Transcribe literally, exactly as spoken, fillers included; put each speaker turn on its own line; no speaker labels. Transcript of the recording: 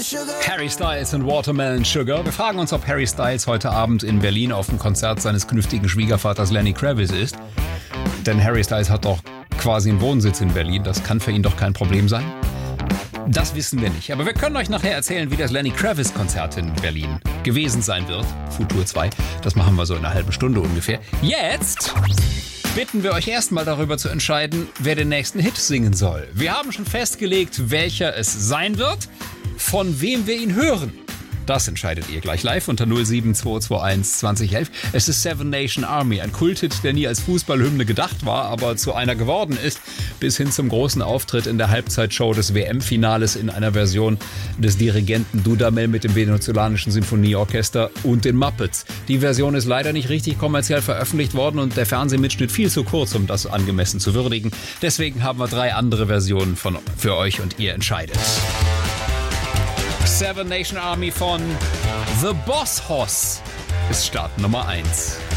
Harry Styles und Watermelon Sugar. Wir fragen uns, ob Harry Styles heute Abend in Berlin auf dem Konzert seines künftigen Schwiegervaters Lenny Kravitz ist. Denn Harry Styles hat doch quasi einen Wohnsitz in Berlin. Das kann für ihn doch kein Problem sein. Das wissen wir nicht. Aber wir können euch nachher erzählen, wie das Lenny Kravitz-Konzert in Berlin gewesen sein wird. Futur zwei. Das machen wir so in einer halben Stunde ungefähr. Jetzt bitten wir euch erstmal darüber zu entscheiden, wer den nächsten Hit singen soll. Wir haben schon festgelegt, welcher es sein wird, von wem wir ihn hören. Das entscheidet ihr gleich live unter null sieben zwei zwei eins zwanzig elf. Es ist Seven Nation Army, ein Kulthit, der nie als Fußballhymne gedacht war, aber zu einer geworden ist, bis hin zum großen Auftritt in der Halbzeitshow des W M-Finales in einer Version des Dirigenten Dudamel mit dem Venezolanischen Sinfonieorchester und den Muppets. Die Version ist leider nicht richtig kommerziell veröffentlicht worden und der Fernsehmitschnitt viel zu kurz, um das angemessen zu würdigen. Deswegen haben wir drei andere Versionen von, für euch und ihr entscheidet. Seven Nation Army von The Boss Hoss ist Start Nummer eins.